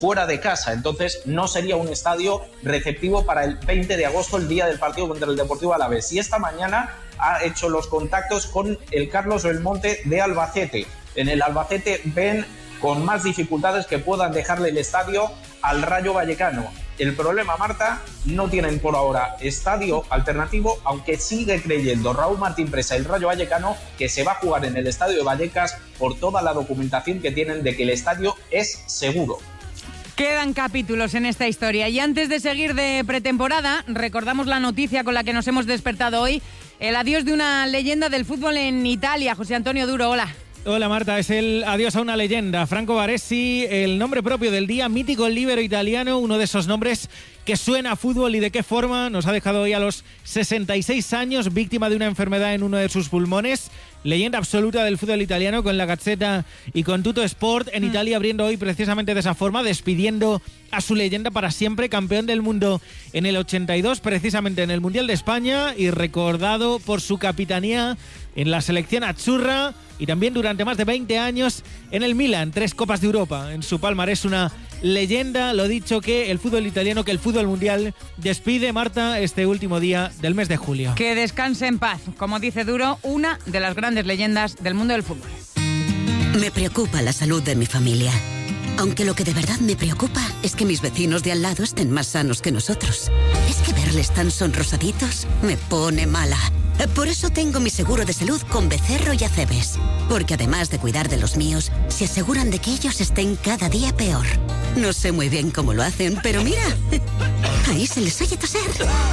fuera de casa, entonces no sería un estadio receptivo para el 20 de agosto, el día del partido contra el Deportivo Alavés. Y esta mañana ha hecho los contactos con el Carlos Belmonte de Albacete. En el Albacete ven con más dificultades que puedan dejarle el estadio al Rayo Vallecano. El problema, Marta, no tienen por ahora estadio alternativo, aunque sigue creyendo Raúl Martín Presa y el Rayo Vallecano que se va a jugar en el estadio de Vallecas por toda la documentación que tienen de que el estadio es seguro. Quedan capítulos en esta historia y antes de seguir de pretemporada, recordamos la noticia con la que nos hemos despertado hoy, el adiós de una leyenda del fútbol en Italia. José Antonio Duro, hola. Hola Marta, es el adiós a una leyenda. Franco Baresi, el nombre propio del día, mítico líbero italiano, uno de esos nombres que suena a fútbol y de qué forma. Nos ha dejado hoy a los 66 años, víctima de una enfermedad en uno de sus pulmones. Leyenda absoluta del fútbol italiano con la Gazzetta y con Tutto Sport en Italia, abriendo hoy precisamente de esa forma, despidiendo a su leyenda para siempre, campeón del mundo en el 82, precisamente en el Mundial de España, y recordado por su capitanía en la selección azzurra y también durante más de 20 años en el Milan, 3 Copas de Europa en su palmarés. Una leyenda, lo dicho, que el fútbol italiano, que el fútbol mundial despide, Marta, este último día del mes de julio. Que descanse en paz, como dice Duro, una de las grandes leyendas del mundo del fútbol. Me preocupa la salud de mi familia. Aunque lo que de verdad me preocupa es que mis vecinos de al lado estén más sanos que nosotros. Es que verles tan sonrosaditos me pone mala. Por eso tengo mi seguro de salud con Becerro y Acebes. Porque además de cuidar de los míos, se aseguran de que ellos estén cada día peor. No sé muy bien cómo lo hacen, pero mira, ahí se les oye toser.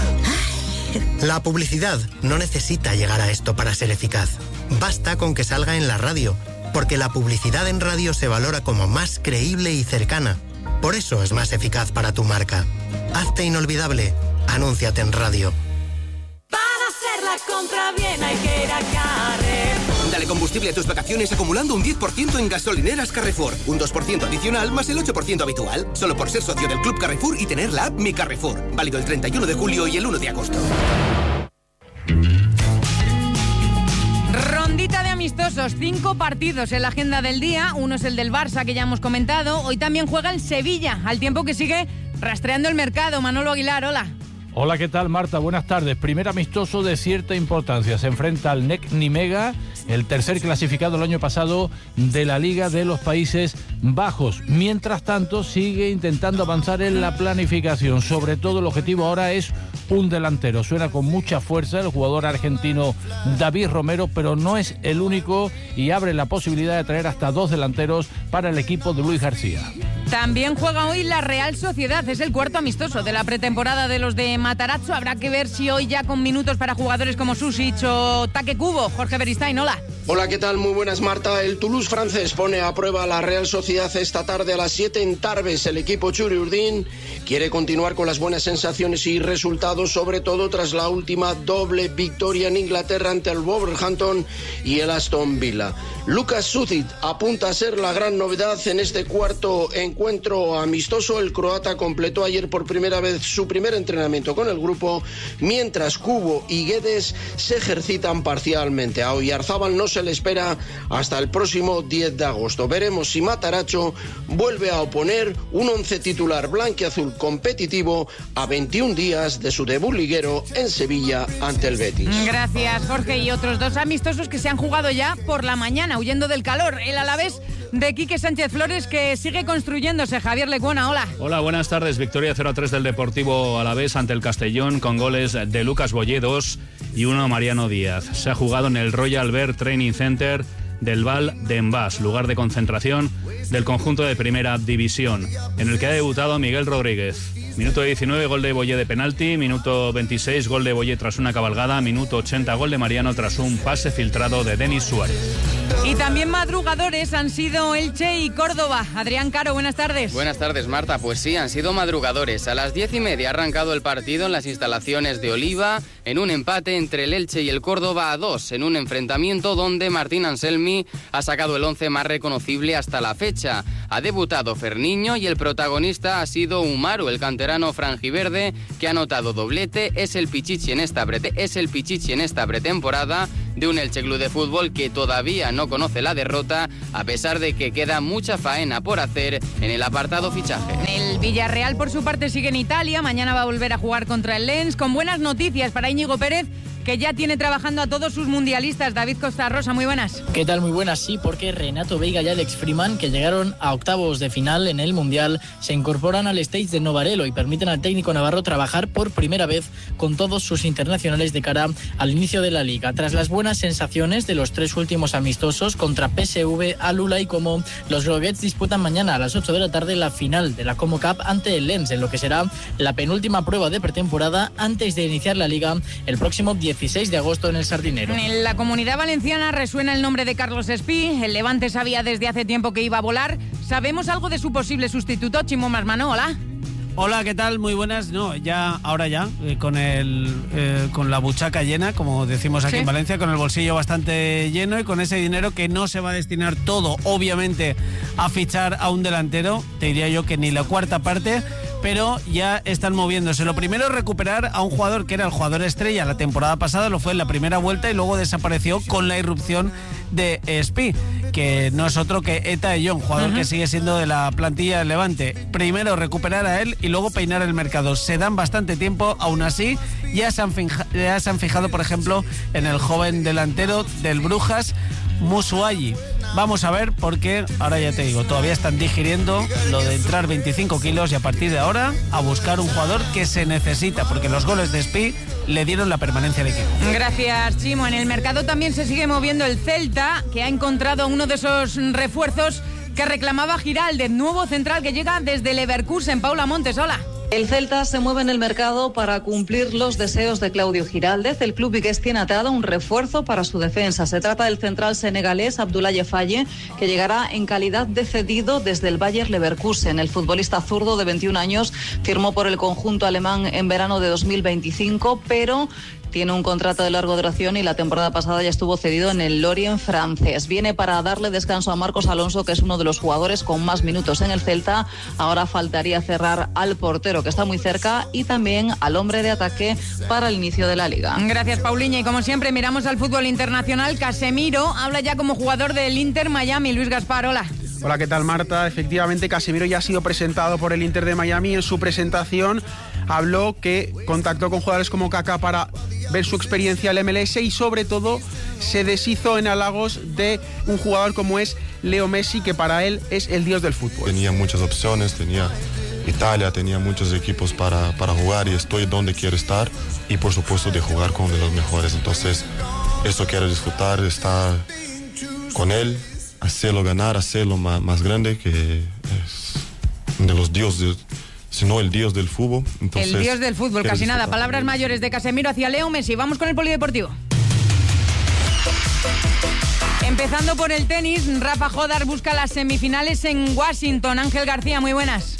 La publicidad no necesita llegar a esto para ser eficaz. Basta con que salga en la radio, porque la publicidad en radio se valora como más creíble y cercana. Por eso es más eficaz para tu marca. Hazte inolvidable. Anúnciate en radio. La compra bien hay que ir a Carrefour. Dale combustible a tus vacaciones acumulando un 10% en gasolineras Carrefour. Un 2% adicional más el 8% habitual. Solo por ser socio del Club Carrefour y tener la app Mi Carrefour. Válido el 31 de julio y el 1 de agosto. Rondita de amistosos, 5 partidos en la agenda del día. Uno es el del Barça, que ya hemos comentado. Hoy también juega el Sevilla, al tiempo que sigue rastreando el mercado. Manolo Aguilar, hola. Hola, ¿qué tal, Marta? Buenas tardes. Primer amistoso de cierta importancia. Se enfrenta al NEC Nimega, el tercer clasificado el año pasado de la Liga de los Países Bajos. Mientras tanto, sigue intentando avanzar en la planificación. Sobre todo, el objetivo ahora es un delantero. Suena con mucha fuerza el jugador argentino David Romero, pero no es el único y abre la posibilidad de traer hasta 2 delanteros para el equipo de Luis García. También juega hoy la Real Sociedad, es el cuarto amistoso de la pretemporada de los de Matarazzo. Habrá que ver si hoy ya con minutos para jugadores como Susic o Taque Kubo. Jorge Beristain, hola. Hola, ¿qué tal? Muy buenas, Marta. El Toulouse francés pone a prueba a la Real Sociedad esta tarde a las 7 en Tarbes. El equipo Churi-Urdin quiere continuar con las buenas sensaciones y resultados, sobre todo tras la última doble victoria en Inglaterra ante el Wolverhampton y el Aston Villa. Lucas Sucic apunta a ser la gran novedad en este cuarto encuentro amistoso. El croata completó ayer por primera vez su primer entrenamiento con el grupo, mientras Kubo y Guedes se ejercitan parcialmente. A Oyarzábal no se le espera hasta el próximo 10 de agosto. Veremos si Matarazzo vuelve a oponer un once titular blanquiazul competitivo a 21 días de su debut liguero en Sevilla ante el Betis. Gracias, Jorge. Y otros 2 amistosos que se han jugado ya por la mañana, huyendo del calor. El Alavés de Quique Sánchez Flores, que sigue construyéndose. Javier Lecuona, hola. Hola, buenas tardes. Victoria 0-3 del Deportivo Alavés ante el Castellón, con goles de Lucas Boyé 2 y 1 Mariano Díaz. Se ha jugado en el Royal Albert Training Center del Val d'Envàs, lugar de concentración del conjunto de primera división, en el que ha debutado Miguel Rodríguez. Minuto 19, gol de Boyé de penalti. Minuto 26, gol de Boyé tras una cabalgada. Minuto 80, gol de Mariano tras un pase filtrado de Denis Suárez. Y también madrugadores han sido Elche y Córdoba. Adrián Caro, buenas tardes. Buenas tardes, Marta. Pues sí, han sido madrugadores. A las 10:30 ha arrancado el partido en las instalaciones de Oliva, en un empate entre el Elche y el Córdoba a 2, en un enfrentamiento donde Martín Anselmi ha sacado el 11 más reconocible hasta la fecha. Ha debutado Ferniño y el protagonista ha sido Umaru, el canterano franjiverde, que ha anotado doblete. Es el pichichi en esta pretemporada. de un Elche Club de Fútbol que todavía no conoce la derrota, a pesar de que queda mucha faena por hacer en el apartado fichaje. El Villarreal, por su parte, sigue en Italia. Mañana va a volver a jugar contra el Lens, con buenas noticias para Íñigo Pérez, que ya tiene trabajando a todos sus mundialistas. David Costa Rosa, muy buenas. ¿Qué tal? Muy buenas, sí, porque Renato Veiga y Alex Freeman, que llegaron a octavos de final en el Mundial, se incorporan al stage de Novarelo y permiten al técnico navarro trabajar por primera vez con todos sus internacionales de cara al inicio de la Liga. Tras las buenas sensaciones de los 3 últimos amistosos contra PSV, Alula y Como, los Groguets disputan mañana a las 8 de la tarde la final de la Como Cup ante el Lens, en lo que será la penúltima prueba de pretemporada antes de iniciar la Liga el próximo 16 de agosto en el Sardinero. En la Comunidad Valenciana resuena el nombre de Carlos Espí. El Levante sabía desde hace tiempo que iba a volar. ¿Sabemos algo de su posible sustituto? Chimo Masmano, hola. Hola, ¿qué tal? Muy buenas. No, ahora con la buchaca llena, como decimos aquí en Valencia, con el bolsillo bastante lleno y con ese dinero que no se va a destinar todo, obviamente, a fichar a un delantero. Te diría yo que ni la cuarta parte, pero ya están moviéndose. Lo primero es recuperar a un jugador que era el jugador estrella la temporada pasada, lo fue en la primera vuelta y luego desapareció con la irrupción de Espí, que no es otro que Eta Eyón, jugador que sigue siendo de la plantilla del Levante. Primero recuperar a él y luego peinar el mercado. Se dan bastante tiempo, aún así ya se han fijado, por ejemplo, en el joven delantero del Brujas, Musuayi. Vamos a ver, porque ahora ya te digo, todavía están digiriendo lo de entrar 25 kilos y a partir de ahora a buscar un jugador que se necesita, porque los goles de Espí le dieron la permanencia al equipo. Gracias, Chimo. En el mercado también se sigue moviendo el Celta, que ha encontrado uno de esos refuerzos que reclamaba Giraldez, nuevo central que llega desde Leverkusen. Paula Montes, hola. El Celta se mueve en el mercado para cumplir los deseos de Claudio Giraldez. El club vigués tiene atado un refuerzo para su defensa. Se trata del central senegalés Abdoulaye Faye, que llegará en calidad de cedido desde el Bayer Leverkusen. El futbolista zurdo de 21 años firmó por el conjunto alemán en verano de 2025, pero tiene un contrato de larga duración y la temporada pasada ya estuvo cedido en el Lorient francés. Viene para darle descanso a Marcos Alonso, que es uno de los jugadores con más minutos en el Celta. Ahora faltaría cerrar al portero, que está muy cerca, y también al hombre de ataque para el inicio de la Liga. Gracias, Pauliña. Y como siempre, miramos al fútbol internacional. Casemiro habla ya como jugador del Inter Miami. Luis Gaspar, hola. Hola, ¿qué tal, Marta? Efectivamente, Casemiro ya ha sido presentado por el Inter de Miami. En su presentación habló que contactó con jugadores como Kaká para ver su experiencia en el MLS y sobre todo se deshizo en halagos de un jugador como es Leo Messi, que para él es el dios del fútbol. Tenía muchas opciones, tenía Italia, tenía muchos equipos para jugar y estoy donde quiero estar y por supuesto de jugar con uno de los mejores. Entonces, eso quiero disfrutar, estar con él, hacerlo ganar, hacerlo más grande, que es de los dioses, sino el dios del fútbol. Entonces, el dios del fútbol, casi nada. Palabras mayores de Casemiro hacia Leo Messi. Vamos con el polideportivo. Empezando por el tenis, Rafa Jodar busca las semifinales en Washington. Ángel García, muy buenas.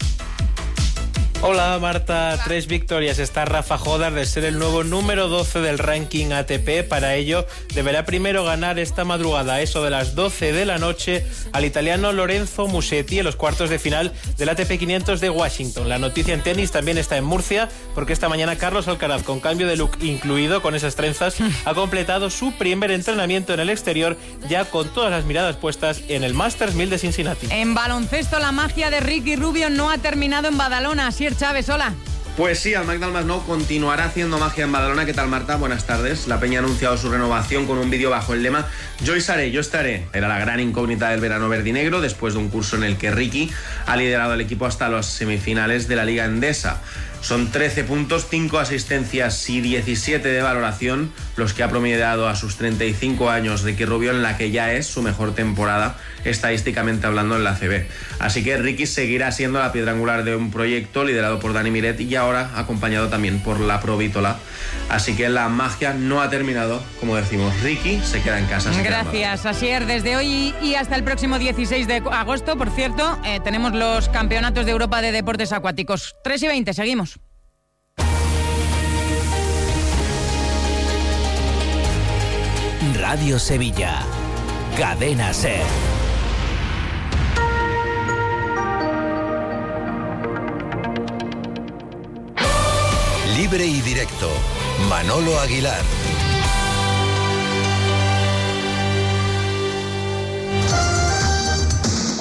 Hola Marta, 3 victorias está Rafa Jodar de ser el nuevo número 12 del ranking ATP. Para ello deberá primero ganar esta madrugada, a eso de las 12 de la noche, al italiano Lorenzo Musetti en los cuartos de final del ATP 500 de Washington. La noticia en tenis también está en Murcia, porque esta mañana Carlos Alcaraz, con cambio de look incluido, con esas trenzas, ha completado su primer entrenamiento en el exterior, ya con todas las miradas puestas en el Masters 1000 de Cincinnati. En baloncesto, la magia de Ricky Rubio no ha terminado en Badalona. Asier Chávez, hola. Pues sí, el Magdal Masnou continuará haciendo magia en Badalona. ¿Qué tal, Marta? Buenas tardes. La Peña ha anunciado su renovación con un vídeo bajo el lema "Yo seré, yo estaré". Era la gran incógnita del verano verdinegro, después de un curso en el que Ricky ha liderado al equipo hasta las semifinales de la Liga Endesa. Son 13 puntos, 5 asistencias y 17 de valoración los que ha promediado a sus 35 años Ricky Rubio, en la que ya es su mejor temporada estadísticamente hablando en la ACB. Así que Ricky seguirá siendo la piedra angular de un proyecto liderado por Dani Miret y ahora acompañado también por la Provítola. Así que la magia no ha terminado, como decimos. Ricky se queda en casa. Gracias, Asier. Desde hoy y hasta el próximo 16 de agosto, por cierto, tenemos los campeonatos de Europa de deportes acuáticos. 3:20, seguimos. Radio Sevilla, Cadena SER. Libre y directo, Manolo Aguilar.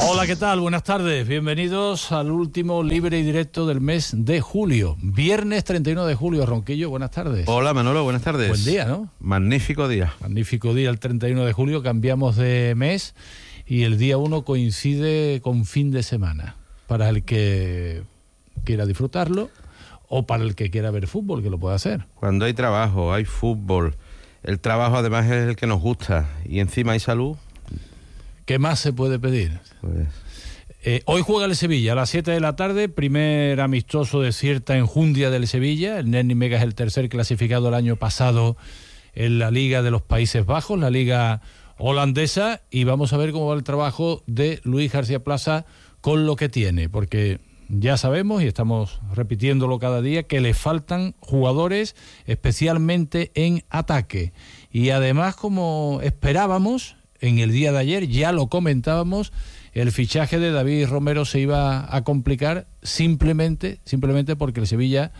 Hola, ¿qué tal? Buenas tardes. Bienvenidos al último libre y directo del mes de julio. Viernes 31 de julio, Ronquillo, buenas tardes. Hola, Manolo, buenas tardes. Buen día, ¿no? Magnífico día. Magnífico día, el 31 de julio. Cambiamos de mes y el día 1 coincide con fin de semana. Para el que quiera disfrutarlo o para el que quiera ver fútbol, que lo pueda hacer. Cuando hay trabajo, hay fútbol. El trabajo además es el que nos gusta y encima hay salud. ¿Qué más se puede pedir? Pues... hoy juega el Sevilla a las 7 de la tarde, primer amistoso de cierta enjundia del Sevilla. El Nen Nimega es el tercer clasificado el año pasado en la Liga de los Países Bajos, la Liga holandesa, y vamos a ver cómo va el trabajo de Luis García Plaza con lo que tiene, porque ya sabemos, y estamos repitiéndolo cada día, que le faltan jugadores, especialmente en ataque. Y además, como esperábamos, en el día de ayer, ya lo comentábamos, el fichaje de David Romero se iba a complicar simplemente porque el Sevilla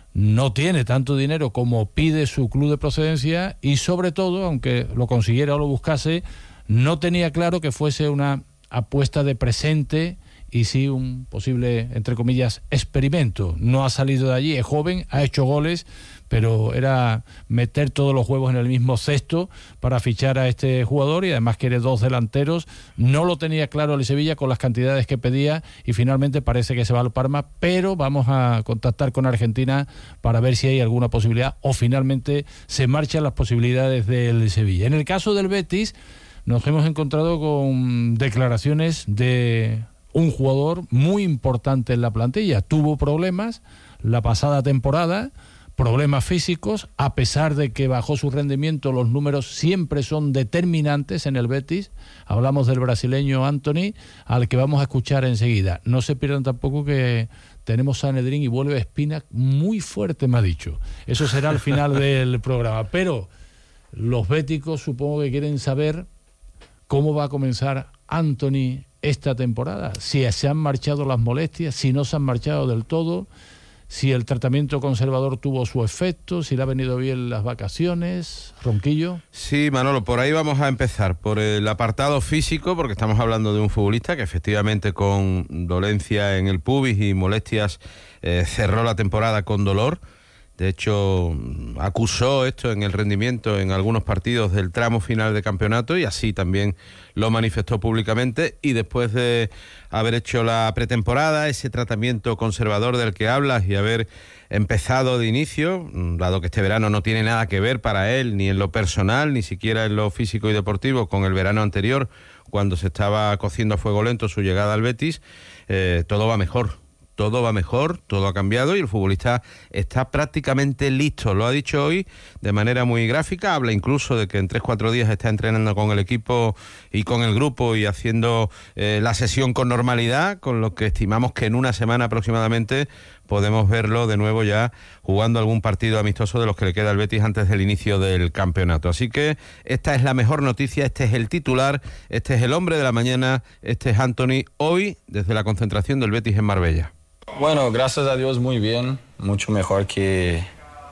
no tiene tanto dinero como pide su club de procedencia y sobre todo, aunque lo consiguiera o lo buscase, no tenía claro que fuese una apuesta de presente y sí un posible, entre comillas, experimento. No ha salido de allí, es joven, ha hecho goles, pero era meter todos los huevos en el mismo cesto para fichar a este jugador y además quiere dos delanteros. No lo tenía claro el Sevilla con las cantidades que pedía y finalmente parece que se va al Parma, pero vamos a contactar con Argentina para ver si hay alguna posibilidad o finalmente se marchan las posibilidades del Sevilla. En el caso del Betis nos hemos encontrado con declaraciones de un jugador muy importante en la plantilla. Tuvo problemas la pasada temporada, problemas físicos, a pesar de que bajó su rendimiento, los números siempre son determinantes en el Betis. Hablamos del brasileño Antony, al que vamos a escuchar enseguida. No se pierdan tampoco que tenemos Sanedrín y vuelve Espina muy fuerte, me ha dicho. Eso será al final del programa. Pero los béticos supongo que quieren saber cómo va a comenzar Antony esta temporada, si se han marchado las molestias, si no se han marchado del todo, si el tratamiento conservador tuvo su efecto, si le ha venido bien las vacaciones. Ronquillo. Sí, Manolo, por ahí vamos a empezar, por el apartado físico, porque estamos hablando de un futbolista que efectivamente con dolencia en el pubis y molestias cerró la temporada con dolor. De hecho, acusó esto en el rendimiento en algunos partidos del tramo final de campeonato y así también lo manifestó públicamente. Y después de haber hecho la pretemporada, ese tratamiento conservador del que hablas y haber empezado de inicio, dado que este verano no tiene nada que ver para él, ni en lo personal, ni siquiera en lo físico y deportivo, con el verano anterior, cuando se estaba cociendo a fuego lento su llegada al Betis, todo va mejor. Todo va mejor, todo ha cambiado y el futbolista está prácticamente listo. Lo ha dicho hoy de manera muy gráfica, habla incluso de que en 3-4 días está entrenando con el equipo y con el grupo y haciendo la sesión con normalidad, con lo que estimamos que en una semana aproximadamente podemos verlo de nuevo ya jugando algún partido amistoso de los que le queda al Betis antes del inicio del campeonato. Así que esta es la mejor noticia, este es el titular, este es el hombre de la mañana, este es Antony, hoy desde la concentración del Betis en Marbella. Bueno, gracias a Dios muy bien, mucho mejor que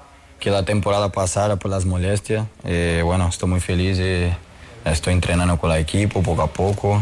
la temporada pasada por las molestias. Bueno, estoy muy feliz, estoy entrenando con el equipo poco a poco,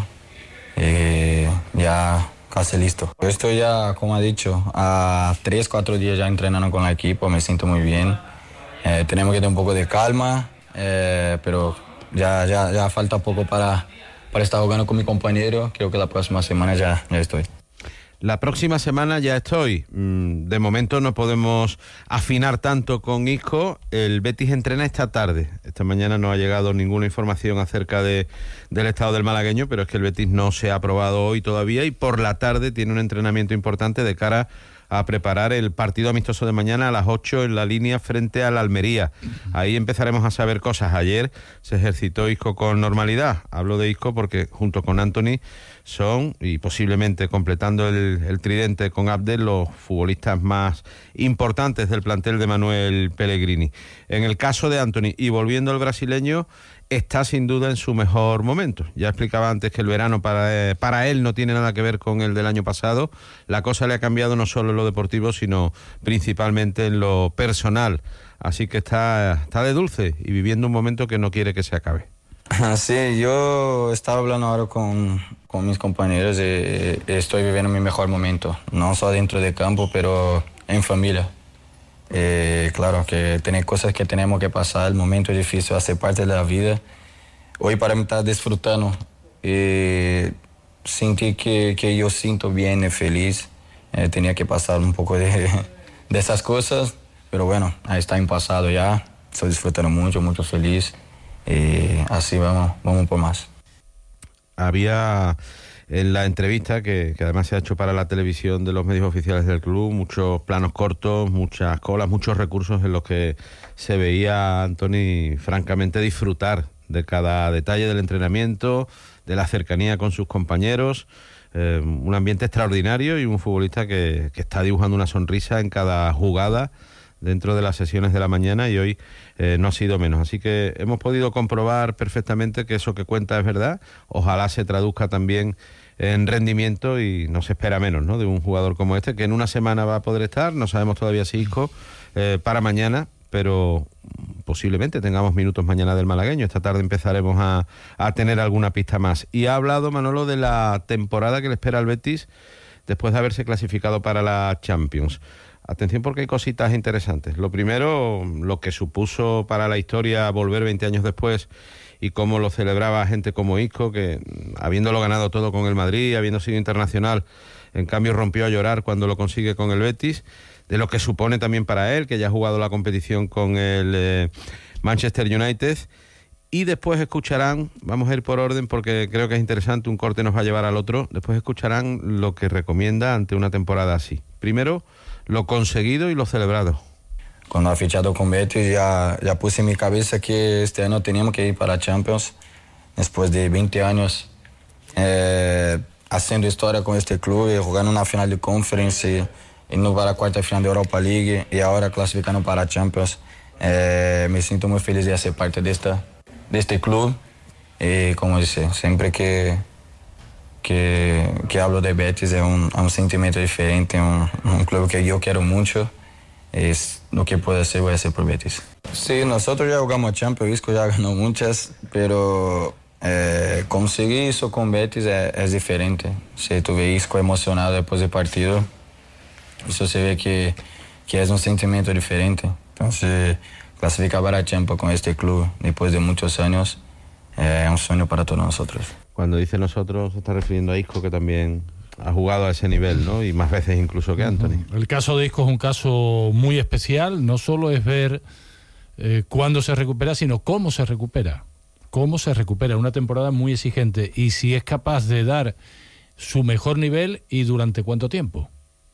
ya casi listo. Yo estoy ya, como ha dicho, a 3-4 días ya entrenando con el equipo, me siento muy bien. Tenemos que tener un poco de calma, pero ya falta poco para estar jugando con mi compañero. Creo que la próxima semana ya estoy. La próxima semana ya estoy. De momento no podemos afinar tanto con Isco. El Betis entrena esta tarde. Esta mañana no ha llegado ninguna información acerca del estado del malagueño, pero es que el Betis no se ha aprobado hoy todavía y por la tarde tiene un entrenamiento importante de cara a preparar el partido amistoso de mañana a las 8 en la línea frente a la Almería. Ahí empezaremos a saber cosas. Ayer se ejercitó Isco con normalidad. Hablo de Isco porque junto con Antony son, y posiblemente completando el tridente con Abdel, los futbolistas más importantes del plantel de Manuel Pellegrini. En el caso de Antony, y volviendo al brasileño, está sin duda en su mejor momento. Ya explicaba antes que el verano para él no tiene nada que ver con el del año pasado. La cosa le ha cambiado no solo en lo deportivo, sino principalmente en lo personal. Así que está de dulce y viviendo un momento que no quiere que se acabe. Sí, yo estaba hablando ahora con con mis compañeros y estoy viviendo mi mejor momento, no solo dentro del campo, pero en familia. Claro que tiene cosas que tenemos que pasar, el momento es difícil, hace parte de la vida. Hoy para mí está disfrutando y sentí que yo siento bien y feliz. Tenía que pasar un poco de esas cosas, pero bueno, ahí está en pasado ya. Estoy disfrutando mucho, mucho feliz y así vamos por más. Había en la entrevista, que además se ha hecho para la televisión de los medios oficiales del club, muchos planos cortos, muchas colas, muchos recursos en los que se veía a Antoni francamente disfrutar de cada detalle del entrenamiento, de la cercanía con sus compañeros. Un ambiente extraordinario y un futbolista que está dibujando una sonrisa en cada jugada dentro de las sesiones de la mañana, y hoy no ha sido menos. Así que hemos podido comprobar perfectamente que eso que cuenta es verdad. Ojalá se traduzca también en rendimiento y no se espera menos, ¿no?, de un jugador como este, que en una semana va a poder estar. No sabemos todavía si Isco para mañana, pero posiblemente tengamos minutos mañana del malagueño. Esta tarde empezaremos a tener alguna pista más. Y ha hablado Manolo de la temporada que le espera al Betis después de haberse clasificado para la Champions. Atención, porque hay cositas interesantes. Lo primero, lo que supuso para la historia volver 20 años después y cómo lo celebraba gente como Isco, que habiéndolo ganado todo con el Madrid, habiendo sido internacional, en cambio rompió a llorar cuando lo consigue con el Betis. De lo que supone también para él, que ya ha jugado la competición con el Manchester United. Y después escucharán, vamos a ir por orden porque creo que es interesante, un corte nos va a llevar al otro. Después escucharán lo que recomienda ante una temporada así. Primero, lo conseguido y lo celebrado. Cuando ha fichado con Betis ya puse en mi cabeza que este año teníamos que ir para Champions. Después de 20 años haciendo historia con este club y jugando una final de Conference, indo para la cuarta final de Europa League y ahora clasificando para Champions. Me siento muy feliz de ser parte de este club. Y como dice, siempre que hablo de Betis es un sentimiento diferente, un club que yo quiero mucho. Es lo que puedo hacer, voy a hacer por Betis. Sí, nosotros ya jugamos Champions, Isco ya ganó muchas, pero conseguir eso con Betis es diferente. Si tuve Isco emocionado después del partido, eso se ve que es un sentimiento diferente. Entonces, clasificar para Champions con este club después de muchos años es un sueño para todos nosotros. Cuando dice nosotros, se está refiriendo a Isco, que también ha jugado a ese nivel, ¿no? Y más veces incluso que Antoni. El caso de Isco es un caso muy especial. No solo es ver cuándo se recupera, sino cómo se recupera. Cómo se recupera. Una temporada muy exigente. Y si es capaz de dar su mejor nivel y durante cuánto tiempo.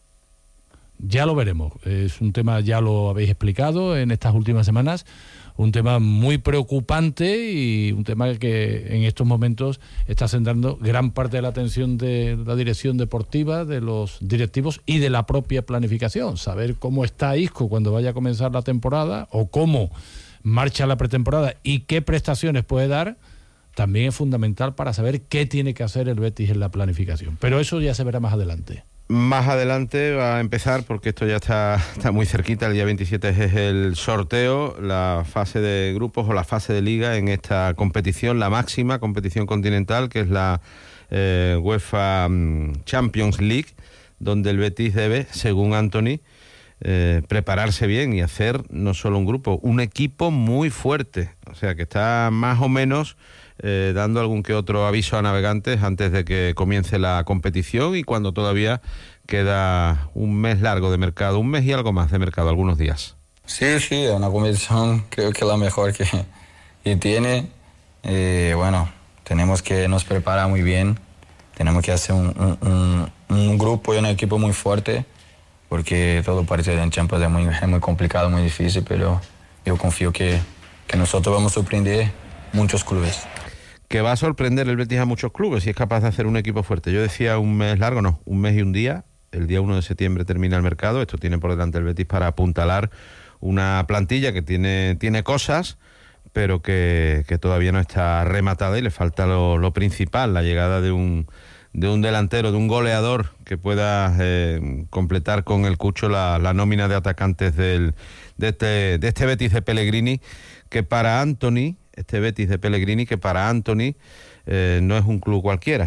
Ya lo veremos. Es un tema, ya lo habéis explicado en estas últimas semanas, un tema muy preocupante y un tema que en estos momentos está centrando gran parte de la atención de la dirección deportiva, de los directivos y de la propia planificación. Saber cómo está Isco cuando vaya a comenzar la temporada o cómo marcha la pretemporada y qué prestaciones puede dar, también es fundamental para saber qué tiene que hacer el Betis en la planificación. Pero eso ya se verá más adelante. Más adelante va a empezar, porque esto ya está muy cerquita. El día 27 es el sorteo, la fase de grupos o la fase de liga en esta competición, la máxima competición continental, que es la UEFA Champions League, donde el Betis debe, según Antoni, prepararse bien y hacer no solo un grupo, un equipo muy fuerte. O sea, que está más o menos dando algún que otro aviso a navegantes antes de que comience la competición y cuando todavía queda un mes largo de mercado, un mes y algo más de mercado, algunos días. Sí, es una competición creo que la mejor que tiene. Bueno, tenemos que nos preparar muy bien, tenemos que hacer un grupo y un equipo muy fuerte, porque todo partido en Champions es muy complicado, muy difícil, pero yo confío que nosotros vamos a sorprender muchos clubes. Que va a sorprender el Betis a muchos clubes si es capaz de hacer un equipo fuerte. Yo decía un mes largo, no, un mes y un día. El día 1 de septiembre termina el mercado. Esto tiene por delante el Betis para apuntalar una plantilla que tiene cosas, pero que todavía no está rematada y le falta lo principal, la llegada de un delantero, de un goleador que pueda completar con el Cucho la nómina de atacantes de este Betis de Pellegrini, que para Antoni, no es un club cualquiera.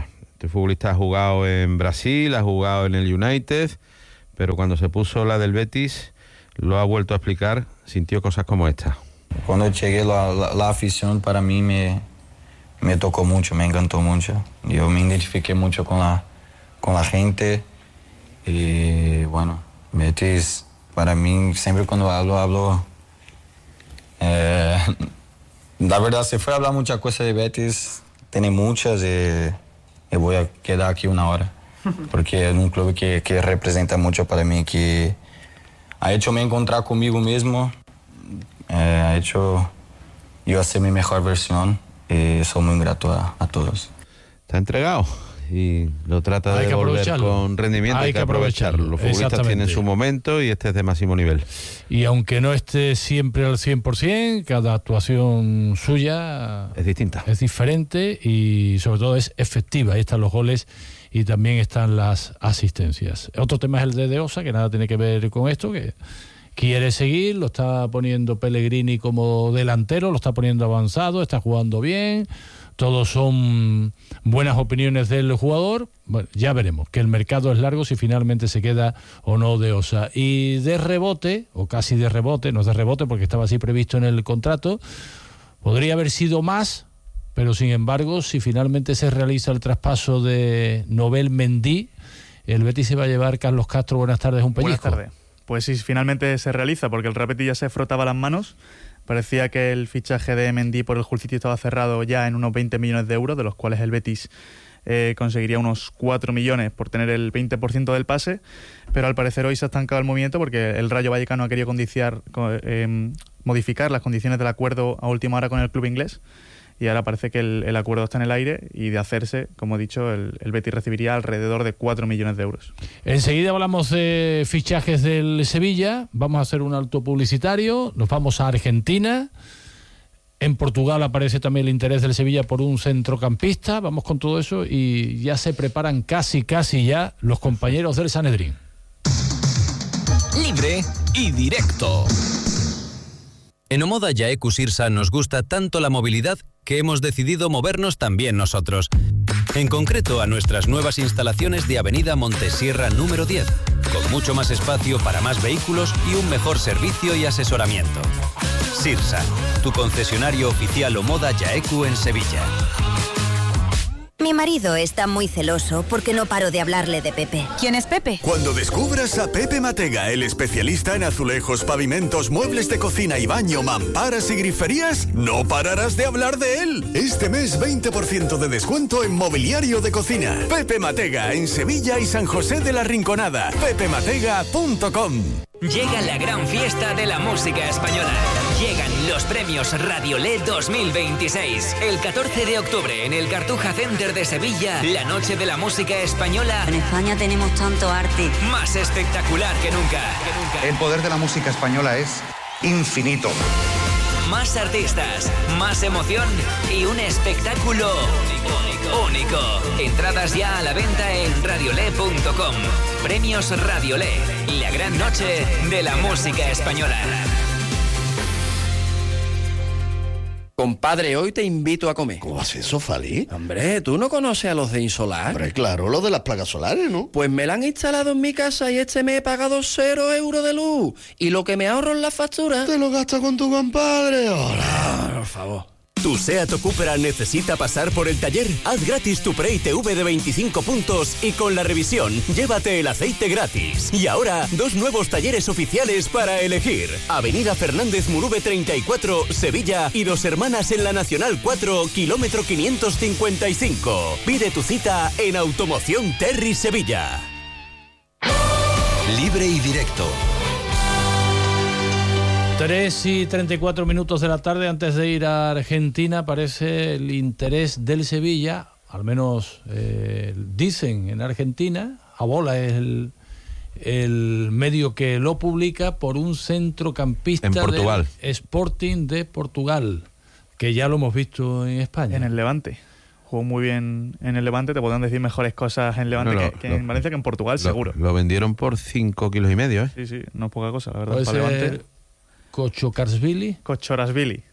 Este futbolista ha jugado en Brasil, ha jugado en el United, pero cuando se puso la del Betis, lo ha vuelto a explicar, sintió cosas como esta. Cuando llegué, la afición para mí me tocó mucho, me encantó mucho. Yo me identifiqué mucho con la gente y bueno, Betis para mí, siempre cuando hablo la verdad, se fue a hablar muchas cosas de Betis, tiene muchas y voy a quedar aquí una hora, porque es un club que representa mucho para mí, que ha hecho me encontrar conmigo mismo, ha hecho yo hacer mi mejor versión y soy muy grato a todos. Está entregado y lo trata de devolver con rendimiento. Hay que aprovecharlo. Los futbolistas tienen su momento y este es de máximo nivel. Y aunque no esté siempre al 100%, cada actuación suya es distinta, es diferente y sobre todo es efectiva. Ahí están los goles y también están las asistencias. Otro tema es el de Osa, que nada tiene que ver con esto, que quiere seguir, lo está poniendo Pellegrini como delantero, lo está poniendo avanzado, está jugando bien. Todos son buenas opiniones del jugador. Bueno, ya veremos, que el mercado es largo si finalmente se queda o no de Osa. Y de rebote, o casi de rebote, no es de rebote porque estaba así previsto en el contrato, podría haber sido más, pero sin embargo, si finalmente se realiza el traspaso de Nobel Mendy, el Betis se va a llevar, Carlos Castro, buenas tardes, un pellizco. Buenas tardes. Pues sí, finalmente se realiza, porque el Real Betis ya se frotaba las manos. Parecía que el fichaje de Mendy por el Hull City estaba cerrado ya en unos 20 millones de euros, de los cuales el Betis conseguiría unos 4 millones por tener el 20% del pase, pero al parecer hoy se ha estancado el movimiento porque el Rayo Vallecano ha querido modificar las condiciones del acuerdo a última hora con el club inglés, y ahora parece que el acuerdo está en el aire y de hacerse, como he dicho, el Betis recibiría alrededor de 4 millones de euros. Enseguida hablamos de fichajes del Sevilla, vamos a hacer un alto publicitario, nos vamos a Argentina. En Portugal aparece también el interés del Sevilla por un centrocampista, vamos con todo eso y ya se preparan casi ya los compañeros del Sanedrín. Libre y directo. En Omoda Jaecu Sirsa nos gusta tanto la movilidad que hemos decidido movernos también nosotros. En concreto a nuestras nuevas instalaciones de Avenida Montesierra número 10, con mucho más espacio para más vehículos y un mejor servicio y asesoramiento. Sirsa, tu concesionario oficial Omoda Jaecu en Sevilla. Mi marido está muy celoso porque no paro de hablarle de Pepe. ¿Quién es Pepe? Cuando descubras a Pepe Matega, el especialista en azulejos, pavimentos, muebles de cocina y baño, mamparas y griferías, no pararás de hablar de él. Este mes 20% de descuento en mobiliario de cocina. Pepe Matega en Sevilla y San José de la Rinconada. pepematega.com. Llega la gran fiesta de la música española. Llegan los premios Radiolé 2026. El 14 de octubre en el Cartuja Center de Sevilla, la noche de la música española. En España tenemos tanto arte. Más espectacular que nunca. El poder de la música española es infinito. Más artistas, más emoción y un espectáculo único. Entradas ya a la venta en radiolé.com. Premios Radiolé, la gran noche de la música española. Compadre, hoy te invito a comer. ¿Cómo vas eso, Fali? Hombre, ¿tú no conoces a los de Insolar? Hombre, claro, los de las placas solares, ¿no? Pues me la han instalado en mi casa y este mes he pagado 0 euros de luz. Y lo que me ahorro en la factura... ¿Te lo gastas con tu compadre? Hola. Por favor. ¿Tu SEAT o Cupra necesita pasar por el taller? Haz gratis tu pre-ITV de 25 puntos y con la revisión llévate el aceite gratis. Y ahora, 2 nuevos talleres oficiales para elegir. Avenida Fernández Murube 34, Sevilla y Dos Hermanas en la Nacional 4, kilómetro 555. Pide tu cita en Automoción Terry Sevilla. Libre y directo. 3:34 de la tarde, antes de ir a Argentina, aparece el interés del Sevilla, al menos dicen en Argentina, Abola es el medio que lo publica, por un centrocampista en Portugal. Del Sporting de Portugal, que ya lo hemos visto en España. En el Levante. Jugó muy bien en el Levante, te podrán decir mejores cosas en Levante que en Valencia, que en Portugal, seguro. Lo vendieron por 5,5 kilos, ¿eh? Sí, no es poca cosa, la verdad. Puede para ser Levante. Kochorasvili. Kochorasvili.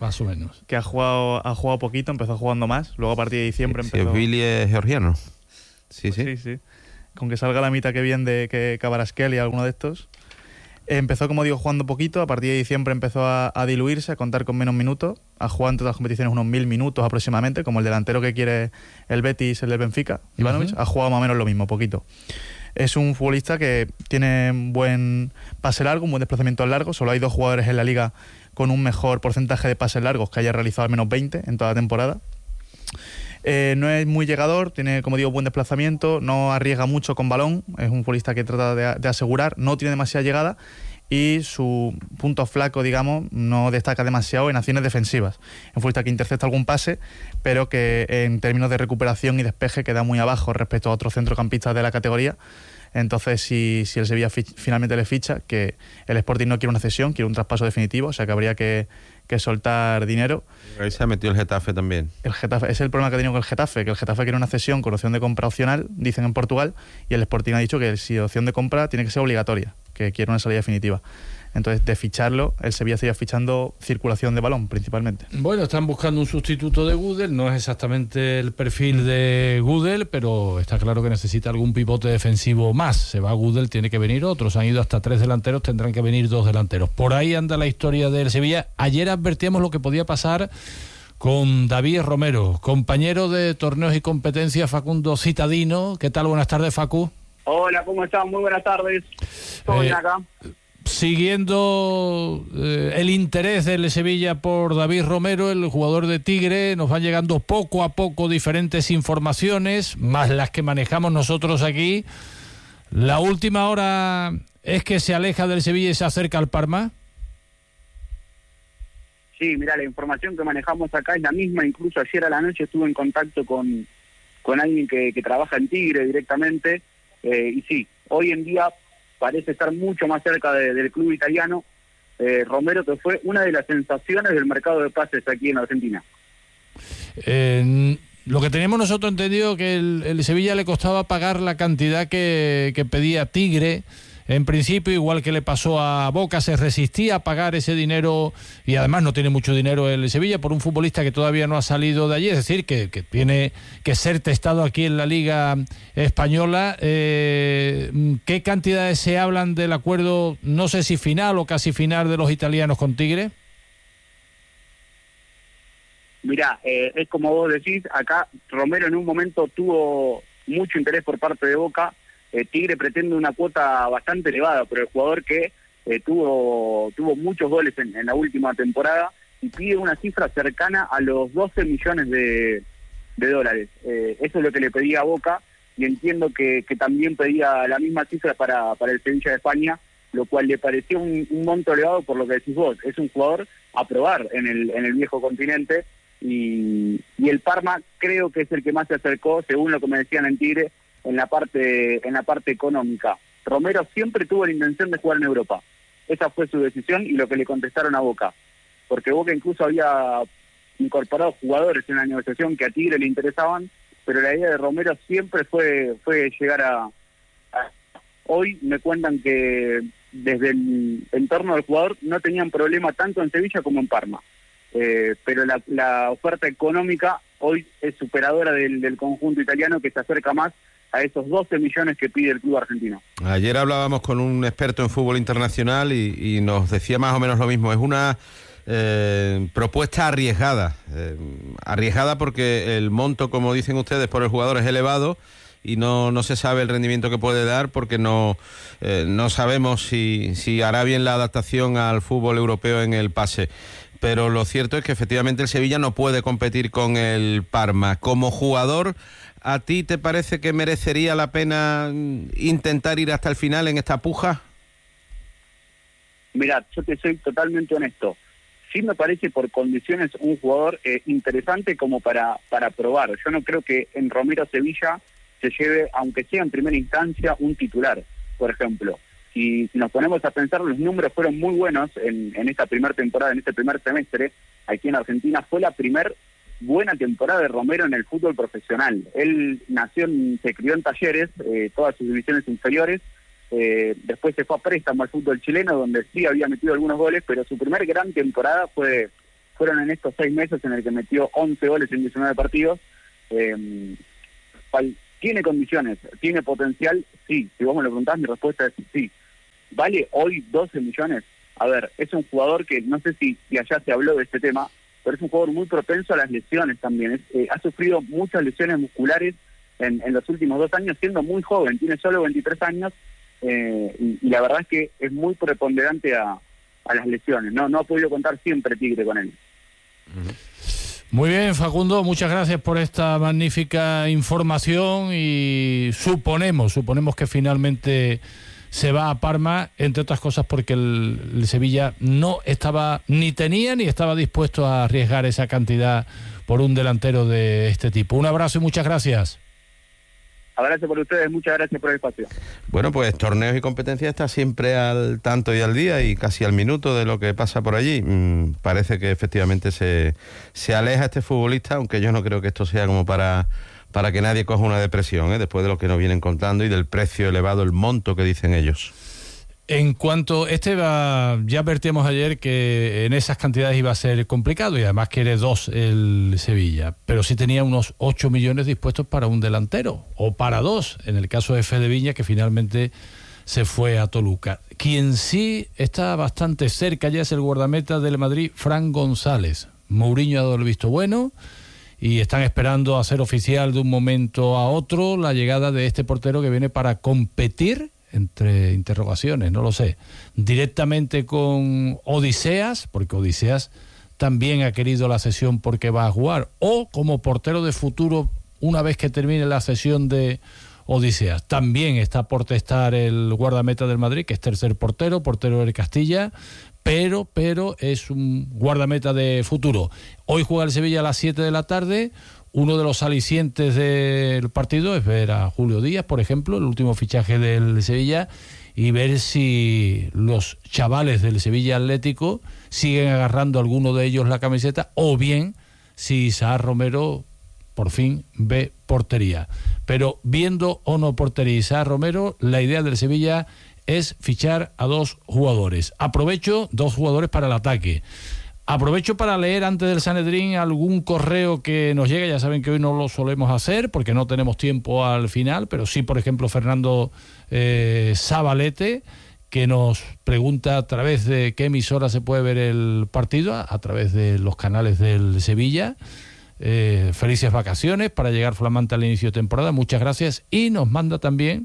Más o menos. Que ha jugado poquito, empezó jugando más. Luego a partir de diciembre empezó... Si Billy es georgiano. Sí. Con que salga la mitad que bien de que Kvaratskhelia y alguno de estos. Empezó, como digo, jugando poquito. A partir de diciembre empezó a diluirse, a contar con menos minutos. Ha jugado en todas las competiciones unos 1000 minutos aproximadamente, como el delantero que quiere el Betis, el del Benfica, Ivanovic. Ha jugado más o menos lo mismo, poquito. Es un futbolista que tiene un buen pase largo, un buen desplazamiento largo. Solo hay 2 jugadores en la liga con un mejor porcentaje de pases largos que haya realizado al menos 20 en toda la temporada. No es muy llegador, tiene, como digo, buen desplazamiento, no arriesga mucho con balón, es un futbolista que trata de asegurar, no tiene demasiada llegada y su punto flaco, digamos, no destaca demasiado en acciones defensivas. Es un futbolista que intercepta algún pase, pero que en términos de recuperación y despeje queda muy abajo respecto a otros centrocampistas de la categoría. Entonces, si el Sevilla finalmente le ficha, que el Sporting no quiere una cesión, quiere un traspaso definitivo, o sea que habría que soltar dinero. Ahí se ha metido el Getafe también. El Getafe, ese es el problema que ha tenido con el Getafe, que el Getafe quiere una cesión con opción de compra opcional, dicen en Portugal, y el Sporting ha dicho que si opción de compra tiene que ser obligatoria, que quiere una salida definitiva. Entonces, de ficharlo, el Sevilla estaría fichando circulación de balón, principalmente. Bueno, están buscando un sustituto de Gudel, no es exactamente el perfil de Gudel, pero está claro que necesita algún pivote defensivo más. Se va Gudel, tiene que venir otros. Han ido hasta 3 delanteros, tendrán que venir 2 delanteros. Por ahí anda la historia del Sevilla. Ayer advertíamos lo que podía pasar con David Romero, compañero de torneos y competencias, Facundo Citadino. ¿Qué tal? Buenas tardes, Facu. Hola, ¿cómo están? Muy buenas tardes. ¿Todo bien acá? Siguiendo el interés del Sevilla por David Romero, el jugador de Tigre, nos van llegando poco a poco diferentes informaciones, más las que manejamos nosotros aquí. La última hora es que se aleja del Sevilla y se acerca al Parma. Sí, mira, la información que manejamos acá es la misma. Incluso ayer a la noche estuve en contacto con alguien que trabaja en Tigre directamente. Y sí, hoy en día parece estar mucho más cerca del club italiano. Romero, que fue una de las sensaciones del mercado de pases aquí en Argentina. Lo que teníamos nosotros entendido que el Sevilla le costaba pagar la cantidad que pedía Tigre. En principio, igual que le pasó a Boca, se resistía a pagar ese dinero y además no tiene mucho dinero el Sevilla por un futbolista que todavía no ha salido de allí, es decir, que tiene que ser testado aquí en la Liga Española. ¿Qué cantidades se hablan del acuerdo, no sé si final o casi final, de los italianos con Tigre? Mirá, es como vos decís, acá Romero en un momento tuvo mucho interés por parte de Boca. Tigre pretende una cuota bastante elevada por el jugador que tuvo muchos goles en la última temporada y pide una cifra cercana a los 12 millones de dólares. Eso es lo que le pedía a Boca y entiendo que también pedía la misma cifra para el Sevilla de España, lo cual le pareció un monto elevado por lo que decís vos. Es un jugador a probar en el viejo continente y el Parma creo que es el que más se acercó, según lo que me decían en Tigre, en la parte económica. Romero siempre tuvo la intención de jugar en Europa. Esa fue su decisión y lo que le contestaron a Boca. Porque Boca incluso había incorporado jugadores en la negociación que a Tigre le interesaban, pero la idea de Romero siempre fue llegar a... Hoy me cuentan que desde el entorno del jugador no tenían problema tanto en Sevilla como en Parma. Pero la oferta económica hoy es superadora del conjunto italiano, que se acerca más a esos 12 millones que pide el club argentino. Ayer hablábamos con un experto en fútbol internacional y nos decía más o menos lo mismo. Es una propuesta arriesgada. Arriesgada porque el monto, como dicen ustedes, por el jugador es elevado y no se sabe el rendimiento que puede dar porque no sabemos si hará bien la adaptación al fútbol europeo en el pase. Pero lo cierto es que efectivamente el Sevilla no puede competir con el Parma. Como jugador, ¿a ti te parece que merecería la pena intentar ir hasta el final en esta puja? Mirá, yo te soy totalmente honesto. Sí me parece por condiciones un jugador interesante como para probar. Yo no creo que en Romero Sevilla se lleve, aunque sea en primera instancia, un titular, por ejemplo. Si nos ponemos a pensar, los números fueron muy buenos en esta primera temporada, en este primer semestre, aquí en Argentina. Fue la primer buena temporada de Romero en el fútbol profesional. Él se crió en Talleres, todas sus divisiones inferiores, después se fue a préstamo al fútbol chileno, donde sí había metido algunos goles, pero su primer gran temporada fue fueron en estos 6 meses en el que metió 11 goles en 19 partidos. ¿Tiene condiciones? ¿Tiene potencial? Sí. Si vos me lo preguntás, mi respuesta es sí. ¿Vale hoy 12 millones? A ver, es un jugador que no sé si allá se habló de este tema, pero es un jugador muy propenso a las lesiones también. Ha sufrido muchas lesiones musculares en los últimos 2 años, siendo muy joven, tiene solo 23 años, y la verdad es que es muy preponderante a las lesiones. No ha podido contar siempre Tigre con él. Muy bien, Facundo, muchas gracias por esta magnífica información y suponemos que finalmente se va a Parma, entre otras cosas porque el Sevilla no estaba, ni tenía ni estaba dispuesto a arriesgar esa cantidad por un delantero de este tipo. Un abrazo y muchas gracias. Abrazo por ustedes, muchas gracias por el espacio. Bueno, pues torneos y competencias está siempre al tanto y al día y casi al minuto de lo que pasa por allí. Parece que efectivamente se aleja este futbolista, aunque yo no creo que esto sea como para que nadie coja una depresión, después de lo que nos vienen contando y del precio elevado, el monto que dicen ellos. En cuanto ya advertíamos ayer que en esas cantidades iba a ser complicado y además quiere 2 el Sevilla, pero sí tenía unos 8 millones dispuestos para un delantero o para 2, en el caso de Fede Viña, que finalmente se fue a Toluca. Quien sí está bastante cerca ya es el guardameta del Madrid, Fran González. Mourinho ha dado el visto bueno y están esperando hacer oficial de un momento a otro la llegada de este portero que viene para competir, entre interrogaciones, no lo sé, directamente con Odiseas, porque Odiseas también ha querido la cesión porque va a jugar, o como portero de futuro una vez que termine la cesión de Odiseas. También está por testar el guardameta del Madrid, que es tercer portero del Castilla, pero es un guardameta de futuro. Hoy juega el Sevilla a las 7 de la tarde. Uno de los alicientes del partido es ver a Julio Díaz, por ejemplo, el último fichaje del Sevilla, y ver si los chavales del Sevilla Atlético siguen agarrando a alguno de ellos la camiseta, o bien si Isaac Romero por fin ve portería. Pero viendo o no portería Isaac Romero, la idea del Sevilla es fichar a 2 jugadores. Aprovecho 2 jugadores para el ataque. Aprovecho para leer antes del Sanedrín algún correo que nos llega. Ya saben que hoy no lo solemos hacer porque no tenemos tiempo al final, pero sí, por ejemplo, Fernando Zabalete, que nos pregunta a través de qué emisora se puede ver el partido, a través de los canales del Sevilla. Felices vacaciones para llegar flamante al inicio de temporada, muchas gracias. Y nos manda también,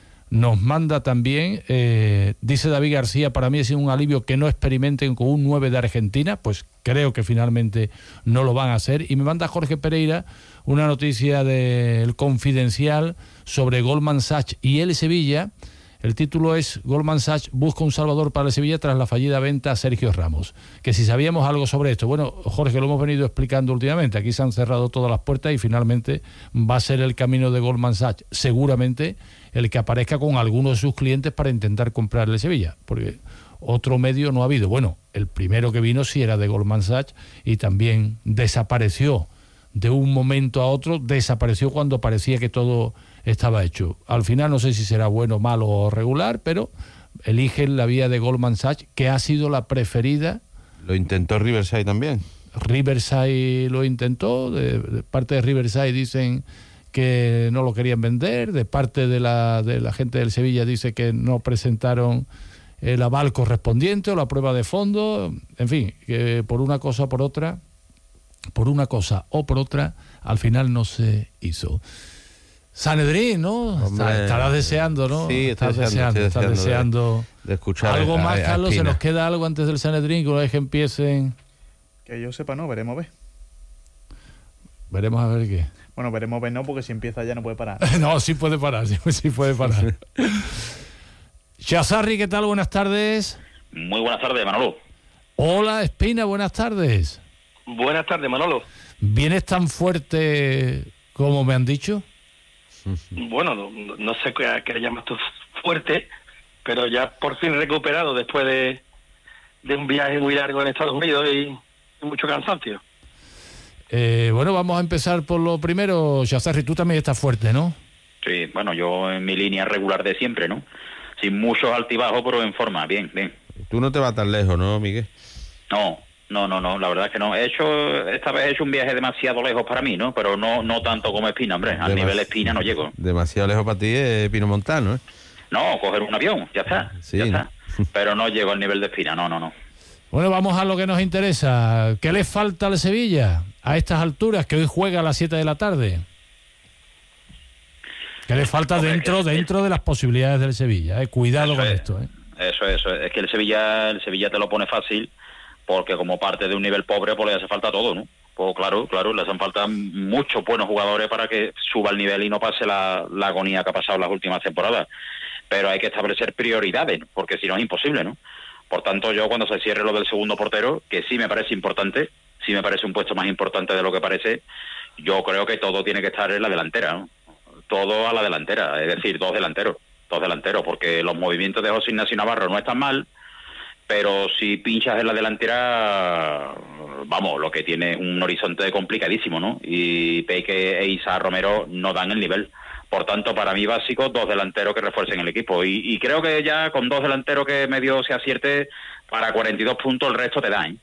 dice David García, para mí ha sido un alivio que no experimenten con un 9 de Argentina, pues creo que finalmente no lo van a hacer. Y me manda Jorge Pereira una noticia del Confidencial sobre Goldman Sachs y el Sevilla. El título es: Goldman Sachs busca un salvador para el Sevilla tras la fallida venta a Sergio Ramos. Que si sabíamos algo sobre esto. Bueno, Jorge, lo hemos venido explicando últimamente. Aquí se han cerrado todas las puertas y finalmente va a ser el camino de Goldman Sachs, seguramente el que aparezca con algunos de sus clientes para intentar comprar el Sevilla, porque otro medio no ha habido. Bueno, el primero que vino sí era de Goldman Sachs y también desapareció de un momento a otro, desapareció cuando parecía que todo estaba hecho. Al final no sé si será bueno, malo o regular, pero eligen la vía de Goldman Sachs, que ha sido la preferida. Lo intentó Riverside también. Riverside lo intentó, de parte de Riverside dicen que no lo querían vender, de parte de la gente del Sevilla dice que no presentaron el aval correspondiente o la prueba de fondo, en fin, que por una cosa o por otra, al final no se hizo. Sanedrín, ¿no? Estarás deseando, ¿no? Sí, estás deseando de escuchar algo más, Carlos. ¿Se nos queda algo antes del Sanedrín que una vez que empiecen? Que yo sepa, no, veremos a ver. Veremos a ver qué. Bueno, veremos a ver no, porque si empieza ya no puede parar. No, sí puede parar, sí puede parar. Chazarri, ¿qué tal? Buenas tardes. Muy buenas tardes, Manolo. Hola, Espina, buenas tardes. Buenas tardes, Manolo. ¿Vienes tan fuerte como me han dicho? Bueno, no sé qué le llamas tú fuerte, pero ya por fin recuperado después de un viaje muy largo en Estados Unidos y mucho cansancio. Bueno, vamos a empezar por lo primero. Chazarri, tú también estás fuerte, ¿no? Sí, bueno, yo en mi línea regular de siempre, ¿no? Sin muchos altibajos, pero en forma, bien. Tú no te vas tan lejos, ¿no, Miguel? No, No, la verdad es que no. Esta vez he hecho un viaje demasiado lejos para mí, ¿no? Pero no tanto como Espina, hombre. Al nivel Espina no llego. Demasiado lejos para ti es Pino Montano, ¿eh? No, coger un avión, ya está. Sí, ya está. Pero no llego al nivel de Espina, no. Bueno, vamos a lo que nos interesa. ¿Qué le falta al Sevilla a estas alturas, que hoy juega a las 7 de la tarde? ¿Qué le falta dentro de las posibilidades del Sevilla? Cuidado con esto, ¿eh? Eso. Es que el Sevilla te lo pone fácil, porque como parte de un nivel pobre, pues le hace falta todo, ¿no? Pues claro, le hacen falta muchos buenos jugadores para que suba el nivel y no pase la agonía que ha pasado en las últimas temporadas. Pero hay que establecer prioridades, porque si no es imposible, ¿no? Por tanto, yo cuando se cierre lo del segundo portero, que sí me parece importante, sí me parece un puesto más importante de lo que parece, yo creo que todo tiene que estar en la delantera, ¿no? Todo a la delantera, es decir, dos delanteros, porque los movimientos de José Ignacio Navarro no están mal, pero si pinchas en la delantera, vamos, lo que tiene es un horizonte complicadísimo, ¿no? Y Peque e Isa Romero no dan el nivel. Por tanto, para mí básico, dos delanteros que refuercen el equipo. Y creo que ya con dos delanteros que medio se acierte, para 42 puntos el resto te da, ¿eh?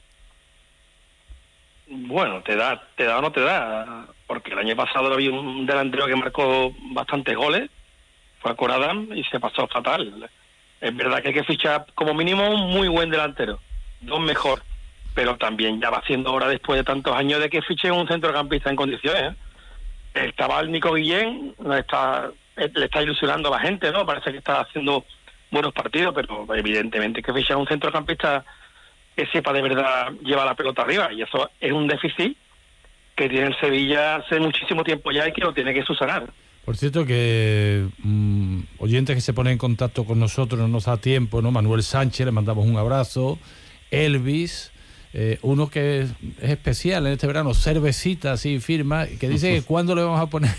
Bueno, te da o no te da, porque el año pasado había un delantero que marcó bastantes goles, fue a Coradam y se pasó fatal. Es verdad que hay que fichar como mínimo un muy buen delantero, dos mejor, pero también ya va siendo hora, después de tantos años, de que fichen un centrocampista en condiciones, ¿eh? Estaba el Nico Guillén, le está ilusionando a la gente, ¿no? Parece que está haciendo buenos partidos, pero evidentemente hay que fichar un centrocampista que sepa de verdad llevar la pelota arriba, y eso es un déficit que tiene el Sevilla hace muchísimo tiempo ya y que lo tiene que subsanar. Por cierto que oyentes que se ponen en contacto con nosotros, no nos da tiempo, ¿no? Manuel Sánchez, le mandamos un abrazo. Elvis, uno que es especial en este verano, Cervecita, así firma, que dice que cuándo le vamos a poner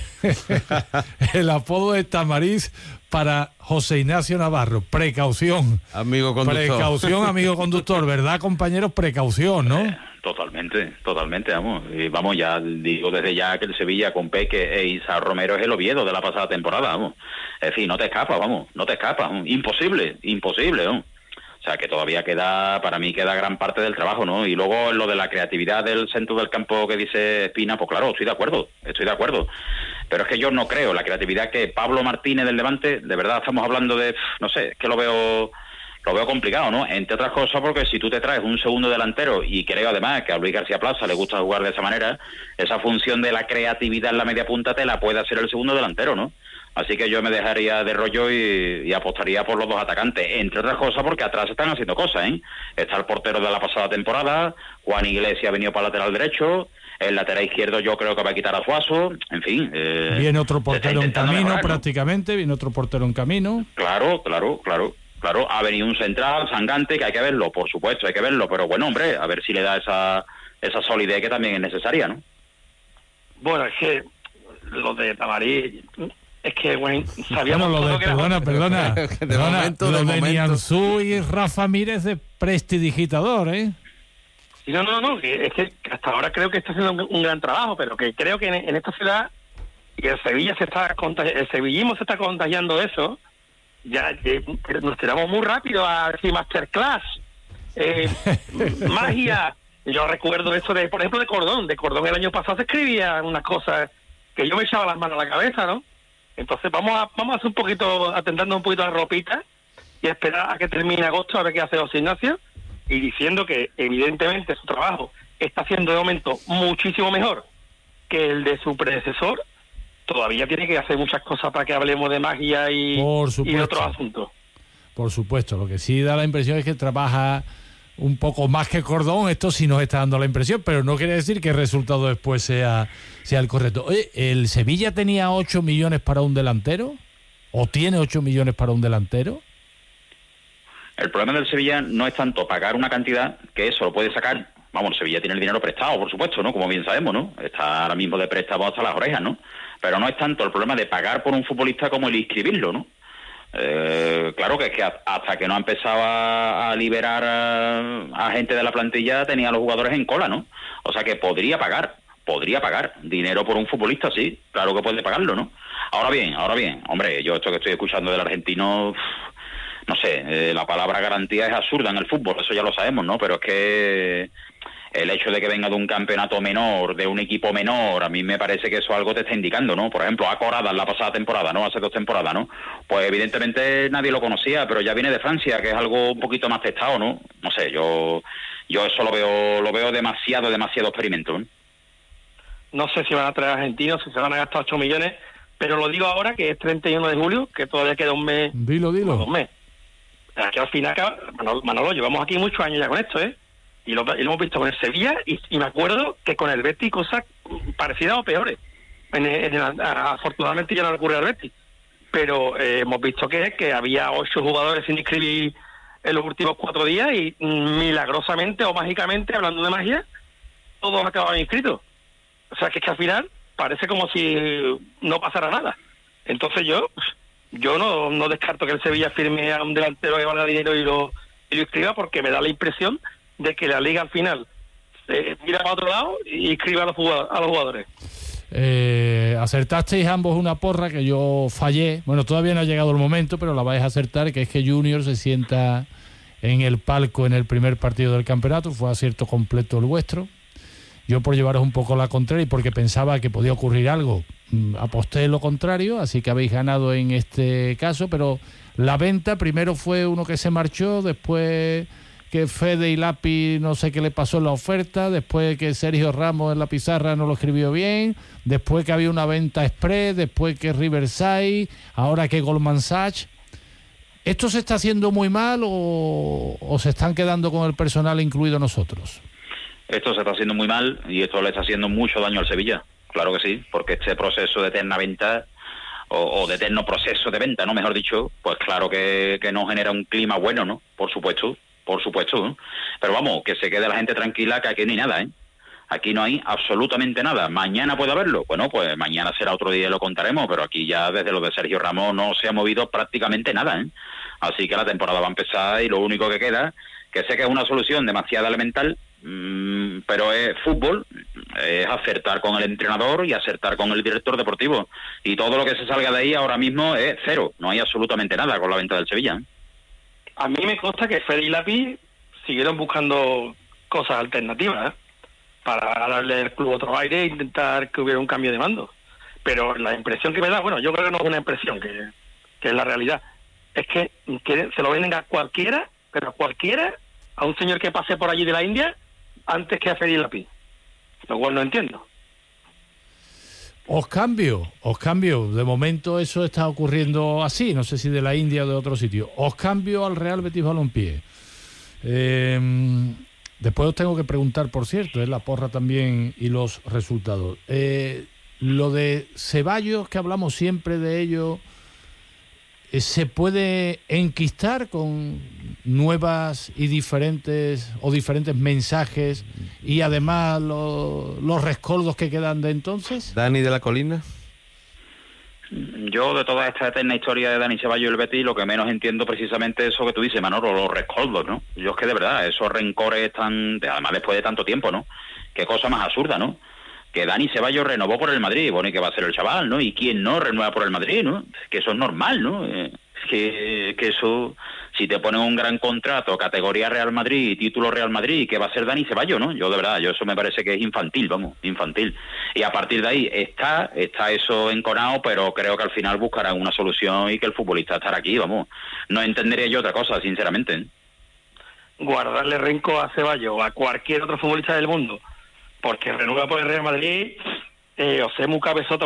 el apodo de Tamariz para José Ignacio Navarro. Precaución. Amigo conductor. Precaución, amigo conductor, ¿verdad, compañeros? Precaución, ¿no? Totalmente, vamos. Y vamos, ya digo desde ya que el Sevilla con Peque e Isa Romero es el Oviedo de la pasada temporada, vamos. En fin, no te escapas, imposible, vamos. O sea, que todavía para mí queda gran parte del trabajo, ¿no? Y luego lo de la creatividad del centro del campo que dice Espina, pues claro, estoy de acuerdo. Pero es que yo no creo la creatividad que Pablo Martínez del Levante, de verdad estamos hablando de, no sé, es que lo veo complicado, ¿no? Entre otras cosas porque si tú te traes un segundo delantero, y creo además que a Luis García Plaza le gusta jugar de esa manera, esa función de la creatividad en la media punta te la puede hacer el segundo delantero, ¿no? Así que yo me dejaría de rollo y apostaría por los dos atacantes, entre otras cosas porque atrás están haciendo cosas, ¿eh? Está el portero de la pasada temporada, Juan Iglesias ha venido para el lateral derecho, el lateral izquierdo yo creo que va a quitar a Suazo, en fin. Viene otro portero en camino mejorar, prácticamente, ¿no? Viene otro portero en camino. Claro, ha venido un central, Sangante, que hay que verlo, por supuesto, hay que verlo, pero bueno, hombre, a ver si le da esa solidez que también es necesaria, ¿no? Bueno, es que lo de Tamariz... Es que, bueno, sabíamos lo de, perdona, lo de Nianzú y Rafa Mírez de prestidigitador, ¿eh? Sí, no, es que hasta ahora creo que está haciendo un gran trabajo, pero que creo que en esta ciudad, y el Sevilla el sevillismo se está contagiando eso, ya nos tiramos muy rápido a decir masterclass, magia. Yo recuerdo eso por ejemplo, de Cordón el año pasado se escribía unas cosas que yo me echaba las manos a la cabeza, ¿no? Entonces vamos a hacer un poquito, atentando un poquito a la ropita y esperar a que termine agosto a ver qué hace José Ignacio, y diciendo que evidentemente su trabajo está haciendo de momento muchísimo mejor que el de su predecesor. Todavía tiene que hacer muchas cosas para que hablemos de magia y otros asuntos. Por supuesto, lo que sí da la impresión es que trabaja un poco más que Cordón, esto sí nos está dando la impresión, pero no quiere decir que el resultado después sea el correcto. Oye, ¿el Sevilla tenía 8 millones para un delantero? ¿O tiene 8 millones para un delantero? El problema del Sevilla no es tanto pagar una cantidad, que eso lo puede sacar. Vamos, el Sevilla tiene el dinero prestado, por supuesto, ¿no? Como bien sabemos, ¿no? Está ahora mismo de préstamo hasta las orejas, ¿no? Pero no es tanto el problema de pagar por un futbolista como el inscribirlo, ¿no? Claro que es que hasta que no ha empezado a liberar a gente de la plantilla tenía a los jugadores en cola, ¿no? O sea que podría pagar dinero por un futbolista, sí, claro que puede pagarlo, ¿no? Ahora bien, hombre, yo esto que estoy escuchando del argentino no sé, la palabra garantía es absurda en el fútbol, eso ya lo sabemos, ¿no? Pero es que el hecho de que venga de un campeonato menor, de un equipo menor, a mí me parece que eso algo te está indicando, ¿no? Por ejemplo, a Corada en la pasada temporada, ¿no? Hace 2 temporadas, ¿no? Pues evidentemente nadie lo conocía, pero ya viene de Francia, que es algo un poquito más testado, ¿no? No sé, yo eso lo veo demasiado experimento, ¿no? No sé si van a traer argentinos, si se van a gastar 8 millones, pero lo digo ahora que es 31 de julio, que todavía queda un mes. Dilo. 2 meses. Aquí al final, Manolo, llevamos aquí muchos años ya con esto, ¿eh? Y lo hemos visto con el Sevilla y me acuerdo que con el Betis cosas parecidas o peores. Afortunadamente ya no le ocurre al Betis. Pero hemos visto que había 8 jugadores sin inscribir en los últimos 4 días y milagrosamente o mágicamente, hablando de magia, todos acababan inscritos. O sea, que es que al final parece como si no pasara nada. Entonces yo no descarto que el Sevilla firme a un delantero que valga dinero y lo inscriba, porque me da la impresión de que la liga al final mira para otro lado y inscribe a los jugadores. Acertasteis ambos una porra que yo fallé. Bueno, todavía no ha llegado el momento, pero la vais a acertar, que es que Junior se sienta en el palco en el primer partido del campeonato. Fue acierto completo el vuestro. Yo, por llevaros un poco la contraria y porque pensaba que podía ocurrir algo, aposté lo contrario, así que habéis ganado en este caso. Pero la venta, primero fue uno que se marchó, después que Fede y Lapi no sé qué le pasó en la oferta, después que Sergio Ramos en la pizarra no lo escribió bien, después que había una venta express, después que Riverside, ahora que Goldman Sachs. ¿Esto se está haciendo muy mal o se están quedando con el personal, incluido nosotros? Esto se está haciendo muy mal y esto le está haciendo mucho daño al Sevilla, claro que sí, porque este proceso de eterna venta o de eterno proceso de venta, no, mejor dicho, pues claro que no genera un clima bueno, ¿no? Por supuesto, ¿no? Pero vamos, que se quede la gente tranquila, que aquí no hay nada, ¿eh? Aquí no hay absolutamente nada. ¿Mañana puede haberlo? Bueno, pues mañana será otro día y lo contaremos, pero aquí ya desde lo de Sergio Ramos no se ha movido prácticamente nada, ¿eh? Así que la temporada va a empezar y lo único que queda, que sé que es una solución demasiado elemental, pero es fútbol, es acertar con el entrenador y acertar con el director deportivo. Y todo lo que se salga de ahí ahora mismo es cero, no hay absolutamente nada con la venta del Sevilla, ¿eh? A mí me consta que Fede y Lapi siguieron buscando cosas alternativas, ¿eh? Para darle al club otro aire e intentar que hubiera un cambio de mando. Pero la impresión que me da, bueno, yo creo que no es una impresión, que es la realidad, es que se lo venden a cualquiera, pero a cualquiera, a un señor que pase por allí de la India, antes que a Fede y Lapi. Lo cual no entiendo. Os cambio. De momento eso está ocurriendo así, no sé si de la India o de otro sitio. Os cambio al Real Betis Balompié. Después os tengo que preguntar, por cierto, la porra también y los resultados. Lo de Ceballos, que hablamos siempre de ello, ¿se puede enquistar con nuevas y diferentes mensajes y además los rescoldos que quedan de entonces? Dani de la Colina. Yo de toda esta eterna historia de Dani Ceballos y el Betis, lo que menos entiendo precisamente es eso que tú dices, Manolo, los rescoldos, ¿no? Yo es que de verdad, esos rencores además después de tanto tiempo, ¿no? Qué cosa más absurda, ¿no? Que Dani Ceballos renovó por el Madrid, bueno, ¿y qué va a hacer el chaval, no? ¿Y quién no renueva por el Madrid, no? Que eso es normal, ¿no? Que eso, si te ponen un gran contrato, categoría Real Madrid, título Real Madrid, ¿qué va a ser Dani Ceballos, no? Yo de verdad, eso me parece que es infantil, infantil. Y a partir de ahí está eso enconado, pero creo que al final buscarán una solución y que el futbolista estará aquí, vamos. No entendería yo otra cosa, sinceramente, ¿eh? Guardarle rencor a Ceballos o a cualquier otro futbolista del mundo porque renueva por el Real Madrid, o sea, muy cabezota,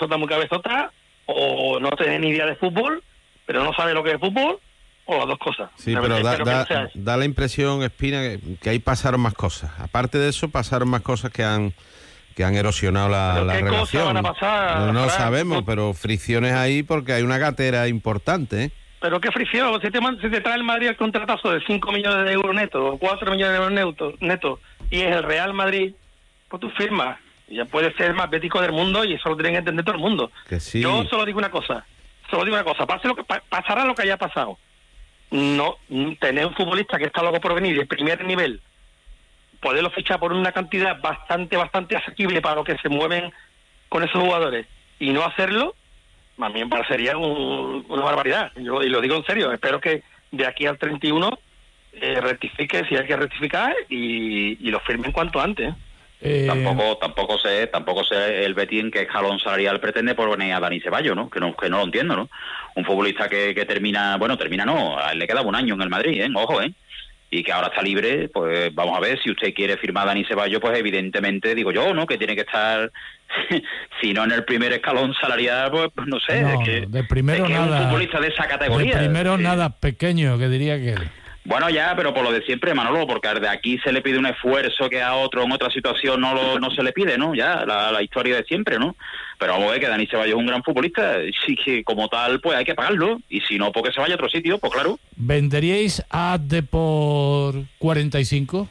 o no tiene ni idea de fútbol, pero no sabe lo que es fútbol, o las dos cosas. Sí, pero da la impresión, Espina, que ahí pasaron más cosas. Aparte de eso, pasaron más cosas que han erosionado la relación. ¿Qué cosas van a pasar? No sabemos, pero fricciones ahí porque hay una gatera importante, ¿eh? Pero qué fricción, si te trae el Madrid el contratazo de 5 millones de euros netos, o 4 millones de euros netos, y es el Real Madrid, pues tú firmas, y ya puedes ser el más bético del mundo, y eso lo tiene que entender todo el mundo. Que sí. Yo solo digo una cosa, pasará lo que haya pasado. No tener un futbolista que está loco por venir de primer nivel, poderlo fichar por una cantidad bastante asequible para lo que se mueven con esos jugadores, y no hacerlo, a mí me parecería una barbaridad, y lo digo en serio. Espero que de aquí al 31 rectifique si hay que rectificar y lo firmen cuanto antes. Tampoco sé el Betis en qué escalón salarial pretende poner a Dani Ceballos, ¿no? Que no lo entiendo, ¿no? Un futbolista que termina no, a él le queda un año en el Madrid, ojo, y que ahora está libre. Pues vamos a ver, si usted quiere firmar a Dani Ceballos, pues evidentemente digo yo, ¿no? Que tiene que estar, si no en el primer escalón salarial, pues no sé, no, de primero nada, es un futbolista de esa categoría. De primero nada, pequeño, que diría que... Bueno, ya, pero por lo de siempre, Manolo, porque de aquí se le pide un esfuerzo que a otro en otra situación no se le pide, ¿no? Ya, la historia de siempre, ¿no? Pero vamos a ver que Dani Ceballos es un gran futbolista, sí que como tal, pues hay que pagarlo, y si no, porque se vaya a otro sitio, pues claro. ¿Venderíais a Abde por 45?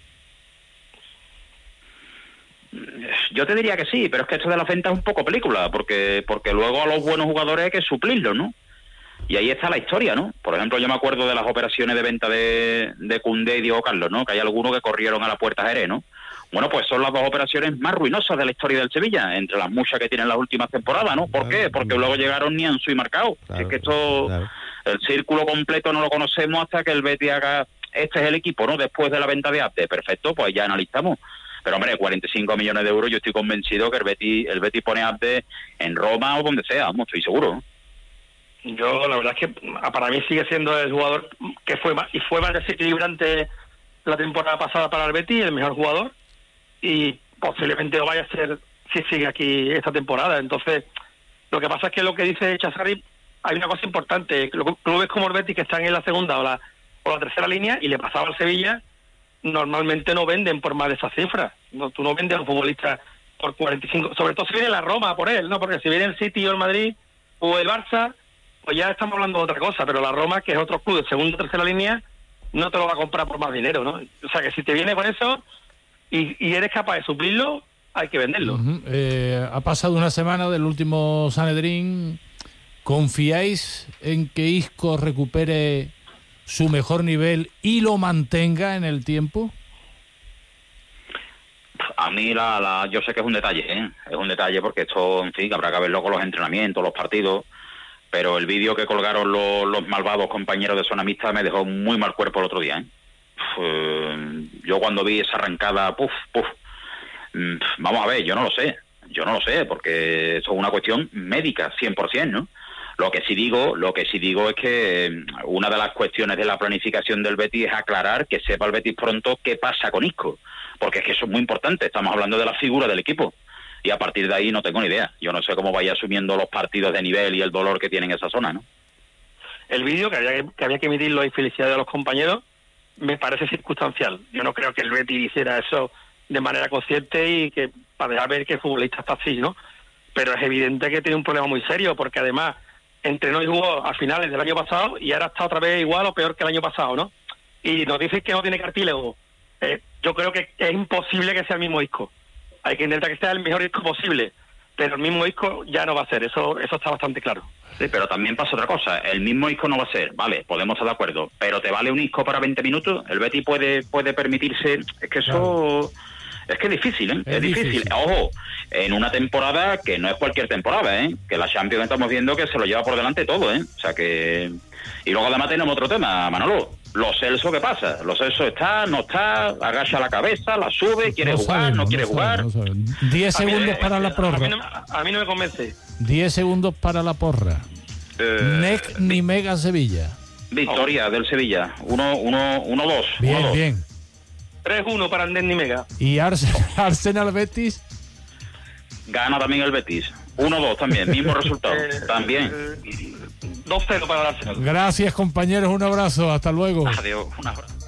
Yo te diría que sí, pero es que esto de la venta es un poco película, porque luego a los buenos jugadores hay que suplirlos, ¿no? Y ahí está la historia, ¿no? Por ejemplo, yo me acuerdo de las operaciones de venta de Koundé y Diego Carlos, ¿no? Que hay algunos que corrieron a la puerta Jerez, ¿no? Bueno, pues son las dos operaciones más ruinosas de la historia del Sevilla, entre las muchas que tienen las últimas temporadas, ¿no? ¿Por qué? Porque luego llegaron Nianzou y Marcao. Es que esto, el círculo completo no lo conocemos hasta que el Betis haga... Este es el equipo, ¿no? Después de la venta de Abde. Perfecto, pues ya analizamos. Pero, hombre, 45 millones de euros, yo estoy convencido que el Betis pone Abde en Roma o donde sea, vamos, estoy seguro, ¿no? Yo, la verdad es que para mí sigue siendo el jugador que fue más desequilibrante la temporada pasada para el Betis, el mejor jugador, y posiblemente lo vaya a ser si sigue aquí esta temporada. Entonces, lo que pasa es que lo que dice Chazarri, hay una cosa importante: clubes como el Betis, que están en la segunda o la tercera línea, y le pasaba al Sevilla, normalmente no venden por más de esas cifras. No, tú no vendes a un futbolista por 45, sobre todo si viene la Roma por él, ¿no? Porque si viene el City o el Madrid o el Barça, pues ya estamos hablando de otra cosa, pero la Roma, que es otro club de segunda o tercera línea, no te lo va a comprar por más dinero, ¿no? O sea, que si te viene con eso y eres capaz de suplirlo, hay que venderlo. Ha pasado una semana del último Sanedrín. ¿Confiáis en que Isco recupere su mejor nivel y lo mantenga en el tiempo? A mí yo sé que es un detalle, es un detalle, porque esto, en fin, habrá que verlo con los entrenamientos, los partidos. Pero el vídeo que colgaron los malvados compañeros de Zona Mixta me dejó muy mal cuerpo el otro día, yo cuando vi esa arrancada, vamos a ver, yo no lo sé, porque eso es una cuestión médica, 100%, ¿no? Lo que sí digo es que una de las cuestiones de la planificación del Betis es aclarar, que sepa el Betis pronto qué pasa con Isco, porque es que eso es muy importante, estamos hablando de la figura del equipo. Y a partir de ahí no tengo ni idea. Yo no sé cómo vaya asumiendo los partidos de nivel y el dolor que tiene en esa zona, ¿no? El vídeo, que había que emitirlo, y felicidades a los compañeros, me parece circunstancial. Yo no creo que el Betis hiciera eso de manera consciente y que para dejar ver que el futbolista está así, ¿no? Pero es evidente que tiene un problema muy serio, porque además entrenó y jugó a finales del año pasado y ahora está otra vez igual o peor que el año pasado, ¿no? Y nos dicen que no tiene cartílago. Yo creo que es imposible que sea el mismo Isco. Hay que intentar que sea el mejor Isco posible, pero el mismo Isco ya no va a ser, eso está bastante claro. Sí, pero también pasa otra cosa, el mismo Isco no va a ser, vale, podemos estar de acuerdo, pero ¿te vale un Isco para 20 minutos? El Betis puede permitirse, es que eso... Claro. Es que es difícil, es difícil. Ojo, en una temporada que no es cualquier temporada, que la Champions estamos viendo que se lo lleva por delante todo, o sea que... Y luego además tenemos otro tema, Manolo. Los Celso, ¿qué pasa? Los Celso está, no está, agacha la cabeza, la sube, quiere jugar, no quiere jugar. 10 segundos para la porra. A mí no me convence. 10 segundos para la porra. Nec ni Mega Sevilla. Victoria del Sevilla. 1-2. Bien, bien. 3-1 para el Nec ni Mega. ¿Y Arsenal Betis? Gana también el Betis. 1-2 también, mismo resultado. También. 2-0 para el Arsenal. Gracias, compañeros, un abrazo, hasta luego. Adiós, un abrazo.